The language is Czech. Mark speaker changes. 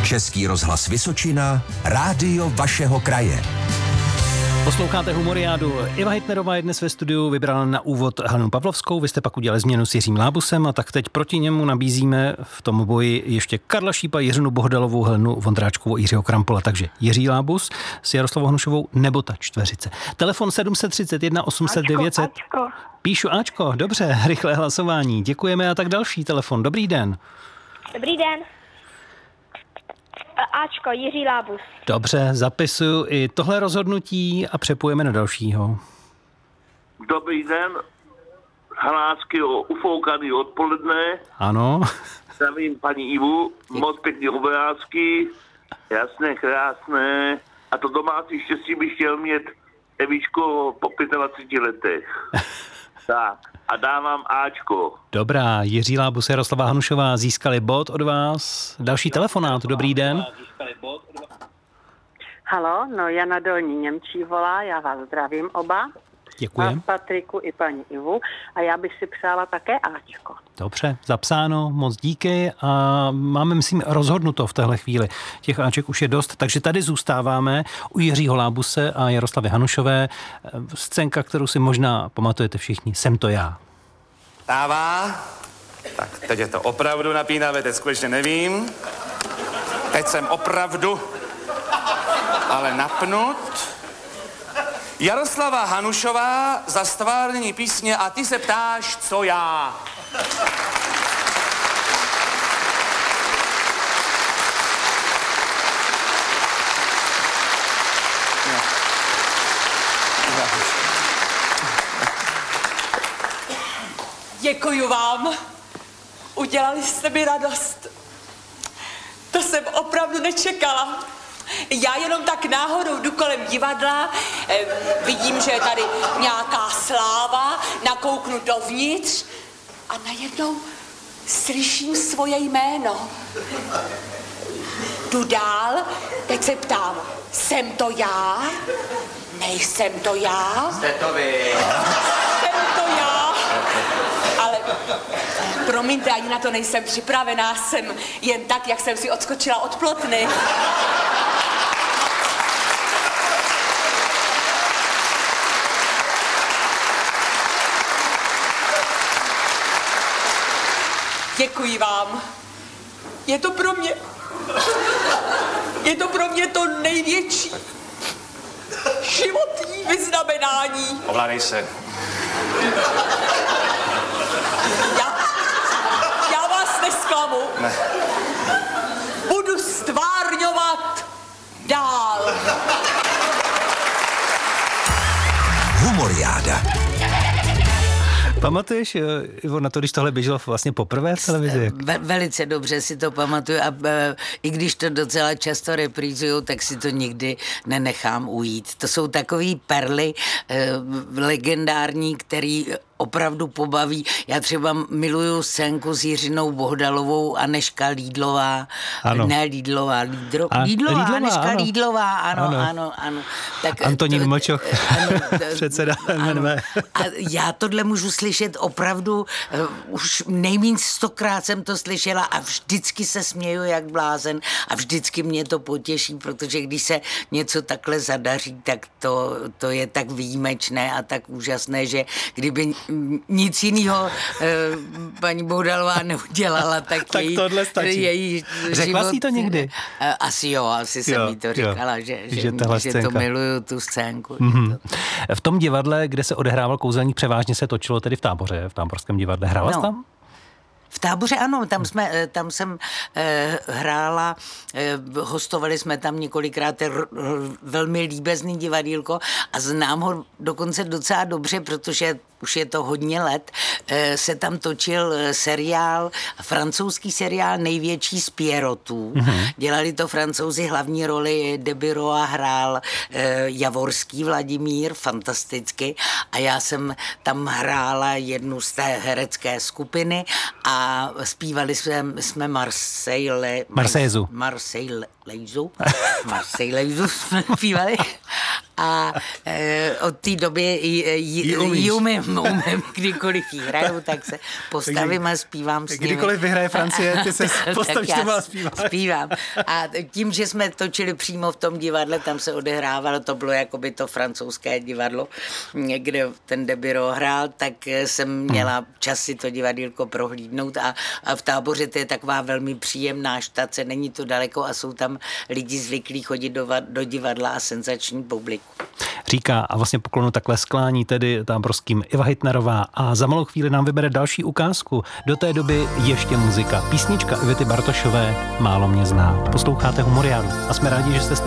Speaker 1: Český rozhlas Vysočina, rádio vašeho kraje.
Speaker 2: Posloucháte Humoriádu. Iva Heitnerová je dnes ve studiu, vybrala na úvod Helenu Pavlovskou, vy jste pak udělali změnu s Jiřím Lábusem a tak teď proti němu nabízíme v tom boji ještě Karla Šípa, Jiřinu Bohdalovou, Helenu Vondráčkovou a Jiřího Krampola. Takže Jiří Lábus s Jaroslavou Hanušovou nebo ta čtveřice. Telefon 731 800 900.
Speaker 3: Ačko.
Speaker 2: Píšu Ačko, dobře, rychlé hlasování. Děkujeme a tak další telefon. Dobrý den.
Speaker 3: Dobrý den. Ačko, Jiří Lábus.
Speaker 2: Dobře, zapisuju i tohle rozhodnutí a přepujeme na dalšího.
Speaker 4: Dobrý den, Hanácky ufoukaný odpoledne.
Speaker 2: Ano.
Speaker 4: Zdravím paní Ivu, moc pěkný obrázky, jasné, krásné. A to domácí štěstí bych chtěl mít, Evičko, po 25 letech. Tak, a dávám Ačko.
Speaker 2: Dobrá, Jiří Lábus a Jaroslava Hanušová získali bod od vás. Další telefonát, dobrý den.
Speaker 5: Halo, no Jana Dolní Němčí volá, já vás zdravím oba.
Speaker 2: Děkujem.
Speaker 5: Vás Patriku i paní Ivu a já bych si přála také Ačko.
Speaker 2: Dobře, zapsáno, moc díky a máme, myslím, rozhodnuto v téhle chvíli. Těch Aček už je dost, takže tady zůstáváme u Jiřího Lábuse a Jaroslavy Hanušové. Scénka, kterou si možná pamatujete všichni, Jsem to já.
Speaker 6: Dává. Tak teď je to opravdu napínavé, teď skutečně nevím. Teď jsem opravdu ale napnut. Jaroslava Hanušová za stvárnění písně A ty se ptáš, co já.
Speaker 7: Děkuju vám. Udělali jste mi radost. To jsem opravdu nečekala. Já jenom tak náhodou jdu kolem divadla, vidím, že je tady nějaká sláva, nakouknu dovnitř a najednou slyším svoje jméno. Jdu dál, teď se ptám, jsem to já? Nejsem to já?
Speaker 6: Jste to vy.
Speaker 7: Jsem to já? Ale promiňte, ani na to nejsem připravená, jsem jen tak, jak jsem si odskočila od plotny. Děkuji vám. Je to pro mě to největší životní vyznamenání.
Speaker 6: Ovládej se.
Speaker 7: Já vás nesklamu.
Speaker 6: Ne.
Speaker 7: Budu stvárňovat dál.
Speaker 1: Humoriáda.
Speaker 2: Pamatuješ, Ivo, na to, když tohle běželo vlastně poprvé v televizi?
Speaker 8: Velice dobře si to pamatuju a i když to docela často reprízuju, tak si to nikdy nenechám ujít. To jsou takový perly legendární, který opravdu pobaví. Já třeba miluju scénku s Jiřinou Bohdalovou Anežka Lídlová.
Speaker 2: Ano.
Speaker 8: Ne Lídlová, Lídlová, Anežka
Speaker 2: ano.
Speaker 8: Lídlová, ano. Tak,
Speaker 2: Antonín Mlčoch, předseda MNV.
Speaker 8: A já tohle můžu slyšet opravdu, už nejméně 100krát jsem to slyšela a vždycky se směju jak blázen a vždycky mě to potěší, protože když se něco takhle zadaří, tak to je tak výjimečné a tak úžasné, že kdyby nic jiného paní Bohdalová neudělala, tak
Speaker 2: tohle stačí.
Speaker 8: Její
Speaker 2: Řekla
Speaker 8: život,
Speaker 2: jsi to někdy?
Speaker 8: Asi jsem jí to říkala, že to miluju, tu scénku.
Speaker 2: Mm-hmm. V tom divadle, kde se odehrával Kouzelník, převážně se točilo tedy v Táboře, v Táborském divadle. Hrála jsi tam?
Speaker 8: V Táboře ano, tam jsem hrála, hostovali jsme tam několikrát, velmi líbezný divadýlko a znám ho dokonce docela dobře, protože už je to hodně let, se tam točil francouzský seriál Největší z Pierrotů. Mm-hmm. Dělali to Francouzi, hlavní roli Debiroa hrál Javorský Vladimír, fantasticky, a já jsem tam hrála jednu z té herecké skupiny a zpívali jsme Marseillejzu jsme zpívali a od té doby ji umím, kdykoliv jí hraju, tak se postavím a zpívám s nimi.
Speaker 2: Kdykoliv vyhraje Francie, ty se postavíš tomu a zpíváš.
Speaker 8: Zpívám. A tím, že jsme točili přímo v tom divadle, tam se odehrávalo, to bylo jakoby to francouzské divadlo, kde ten De Biro hrál, tak jsem měla čas si to divadýlko prohlídnout a v Táboře to je taková velmi příjemná štace, není to daleko a jsou tam lidi zvyklí chodit do divadla a senzační publiku.
Speaker 2: Říká a vlastně poklonu takhle sklání tedy táborským Iva Heitnerová a za malou chvíli nám vybere další ukázku. Do té doby ještě muzika. Písnička Ivety Bartošové Málo mě zná. Posloucháte Humoriádu a jsme rádi, že jste s námi.